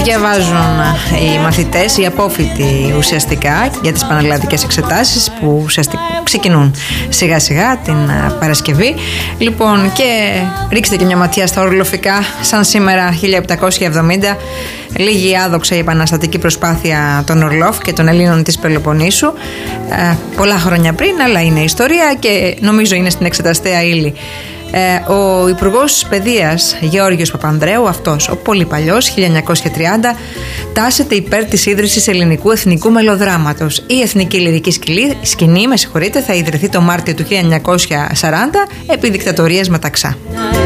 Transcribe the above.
Διαβάζουν οι μαθητές, οι απόφοιτοι ουσιαστικά, για τις πανελλαδικές εξετάσεις που ουσιαστικά ξεκινούν σιγά σιγά την Παρασκευή. Λοιπόν, και ρίξτε και μια ματιά στα ορολογικά, σαν σήμερα 1770, λίγη άδοξα η επαναστατική προσπάθεια των Ορλόφ και των Ελλήνων της Πελοποννήσου, πολλά χρόνια πριν, αλλά είναι ιστορία και νομίζω είναι στην εξεταστέα ύλη. Ο Υπουργός Παιδείας Γεώργιος Παπανδρέου, αυτός ο πολύ παλιός, 1930, τάσεται υπέρ της ίδρυσης ελληνικού εθνικού μελοδράματος. Η εθνική λυρική σκηνή, θα ιδρυθεί το Μάρτιο του 1940 επί δικτατορίας Μεταξά.